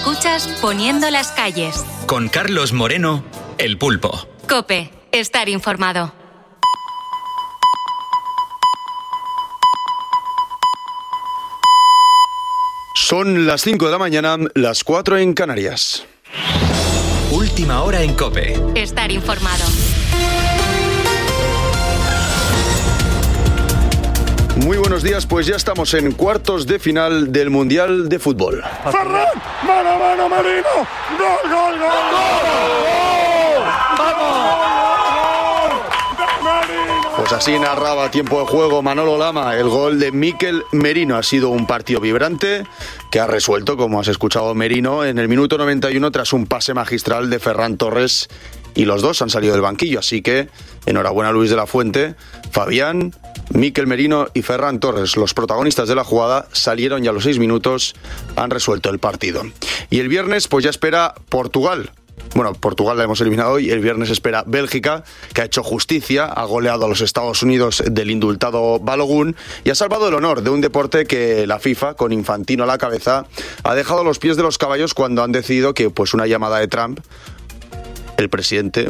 Escuchas Poniendo las calles. Con Carlos Moreno, El Pulpo. COPE. Estar informado. Son las 5 de la mañana, las 4 en Canarias. Última hora en COPE. Estar informado. Muy buenos días, pues ya estamos en cuartos de final del Mundial de Fútbol. ¡Ferran! ¡Mano a mano, Merino! ¡Gol, gol, gol! ¡Gol! ¡Vamos! Pues así narraba a tiempo de juego Manolo Lama el gol de Mikel Merino. Ha sido un partido vibrante que ha resuelto, como has escuchado, Merino en el minuto 91 tras un pase magistral de Ferran Torres, y los dos han salido del banquillo, así que enhorabuena a Luis de la Fuente, Fabián, Mikel Merino y Ferran Torres, los protagonistas de la jugada, salieron ya a los 6 minutos, han resuelto el partido. Y el viernes pues ya espera Portugal. Bueno, Portugal la hemos eliminado hoy. El viernes espera Bélgica, que ha hecho justicia, ha goleado a los Estados Unidos del indultado Balogun y ha salvado el honor de un deporte que la FIFA, con Infantino a la cabeza, ha dejado a los pies de los caballos cuando han decidido que pues una llamada de Trump al presidente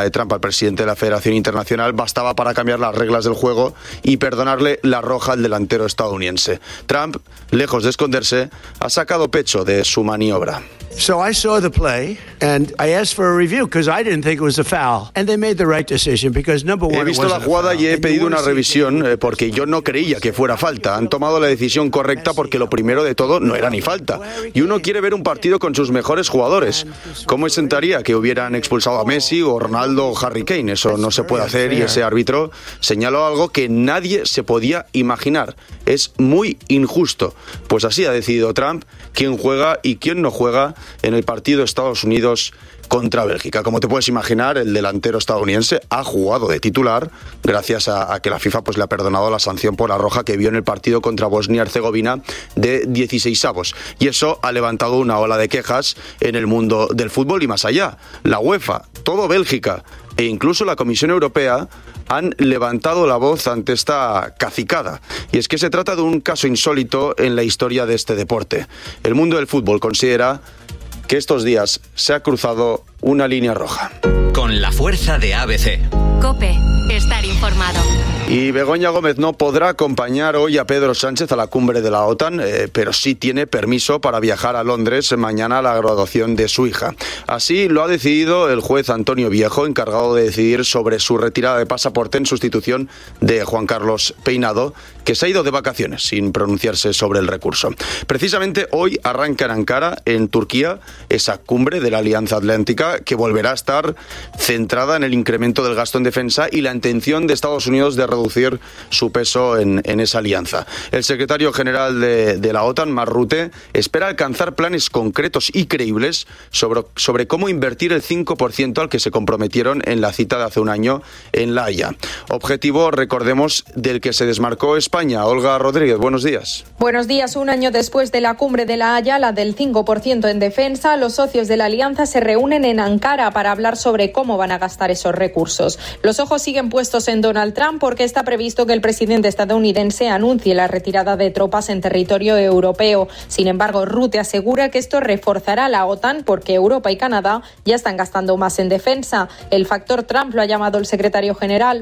de la Federación Internacional bastaba para cambiar las reglas del juego y perdonarle la roja al delantero estadounidense. Trump, lejos de esconderse, ha sacado pecho de su maniobra. So I saw the play and I asked for a review because I didn't think it was a foul, and they made the right decision because number one, he visto la jugada y he pedido una revisión porque yo no creía que fuera falta. Han tomado la decisión correcta porque lo primero de todo no era ni falta. Y uno quiere ver un partido con sus mejores jugadores. ¿Cómo sentaría que hubieran expulsado a Messi o Ronaldo o Harry Kane? Eso no se puede hacer y ese árbitro señaló algo que nadie se podía imaginar. Es muy injusto. Pues así ha decidido Trump quién juega y quién no juega en el partido Estados Unidos contra Bélgica. Como te puedes imaginar, el delantero estadounidense ha jugado de titular gracias a que la FIFA pues le ha perdonado la sanción por la roja que vio en el partido contra Bosnia-Herzegovina de 16avos. Y eso ha levantado una ola de quejas en el mundo del fútbol y más allá. La UEFA, todo Bélgica e incluso la Comisión Europea han levantado la voz ante esta cacicada. Y es que se trata de un caso insólito en la historia de este deporte. El mundo del fútbol considera que estos días se ha cruzado una línea roja. Con la fuerza de ABC. COPE. Estar informado. Y Begoña Gómez no podrá acompañar hoy a Pedro Sánchez a la cumbre de la OTAN, pero sí tiene permiso para viajar a Londres mañana a la graduación de su hija. Así lo ha decidido el juez Antonio Viejo, encargado de decidir sobre su retirada de pasaporte en sustitución de Juan Carlos Peinado, que se ha ido de vacaciones sin pronunciarse sobre el recurso. Precisamente hoy arranca en Ankara, en Turquía, esa cumbre de la Alianza Atlántica que volverá a estar centrada en el incremento del gasto en defensa y la intención de Estados Unidos de reducir su peso en esa alianza. El secretario general de la OTAN, Mark Rutte, espera alcanzar planes concretos y creíbles sobre cómo invertir el 5% al que se comprometieron en la cita de hace un año en La Haya. Objetivo, recordemos, del que se desmarcó España. Olga Rodríguez, buenos días. Buenos días. Un año después de la cumbre de La Haya, la del 5% en defensa, los socios de la alianza se reúnen en Ankara para hablar sobre cómo van a gastar esos recursos. Los ojos siguen puestos en Donald Trump porque está previsto que el presidente estadounidense anuncie la retirada de tropas en territorio europeo. Sin embargo, Rutte asegura que esto reforzará la OTAN porque Europa y Canadá ya están gastando más en defensa. El factor Trump lo ha llamado el secretario general.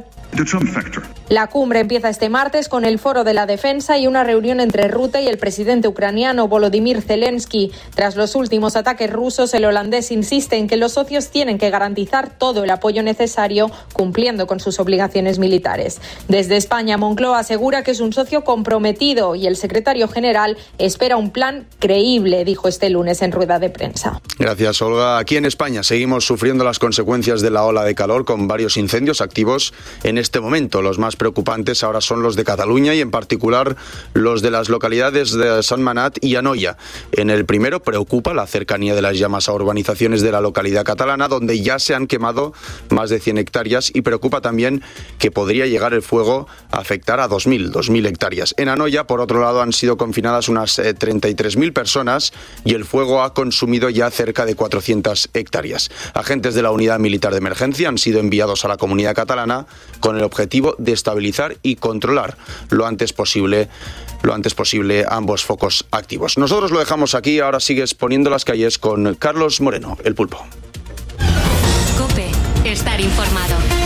La cumbre empieza este martes con el Foro de la Defensa y una reunión entre Rutte y el presidente ucraniano Volodymyr Zelensky. Tras los últimos ataques rusos, el holandés insiste en que los socios tienen que garantizar todo el apoyo necesario cumpliendo con sus obligaciones militares. Desde España, Moncloa asegura que es un socio comprometido y el secretario general espera un plan creíble, dijo este lunes en rueda de prensa. Gracias, Olga. Aquí en España seguimos sufriendo las consecuencias de la ola de calor con varios incendios activos en este momento. Los más preocupantes ahora son los de Cataluña y en particular los de las localidades de Sentmenat y Anoia. En el primero preocupa la cercanía de las llamas a urbanizaciones de la localidad catalana donde ya se han quemado más de 100 hectáreas y preocupa también que podría llegar el fuego a afectar a 2.000 hectáreas. En Anoia, por otro lado, han sido confinadas unas 33.000 personas y el fuego ha consumido ya cerca de 400 hectáreas. Agentes de la Unidad Militar de Emergencia han sido enviados a la comunidad catalana con el objetivo de estabilizar y controlar lo antes posible ambos focos activos. Nosotros lo dejamos aquí, ahora sigues poniendo las calles con Carlos Moreno, el Pulpo. COPE. Estar informado.